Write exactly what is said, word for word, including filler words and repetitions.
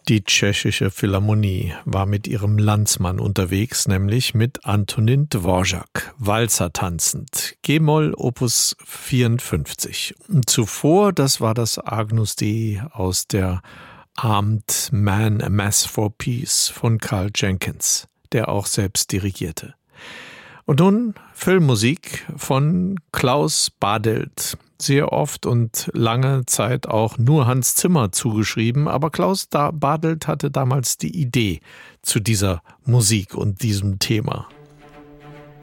Die Tschechische Philharmonie war mit ihrem Landsmann unterwegs, nämlich mit Antonín Dvořák, Walzer tanzend, G-Moll Opus vierundfünfzig. Zuvor, das war das Agnus Dei aus der Armed Man, a Mass for Peace von Karl Jenkins, der auch selbst dirigierte. Und nun Filmmusik von Klaus Badelt. Sehr oft und lange Zeit auch nur Hans Zimmer zugeschrieben, aber Klaus Badelt hatte damals die Idee zu dieser Musik und diesem Thema.